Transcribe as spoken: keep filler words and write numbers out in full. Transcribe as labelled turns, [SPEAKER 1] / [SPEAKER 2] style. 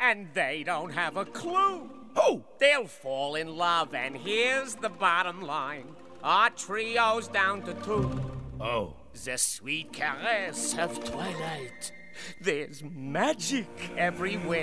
[SPEAKER 1] and they don't have a clue.
[SPEAKER 2] Who?
[SPEAKER 1] They'll fall in love, and here's the bottom line. Our trio's down to two.
[SPEAKER 2] Oh.
[SPEAKER 1] The sweet caress of twilight. There's magic everywhere.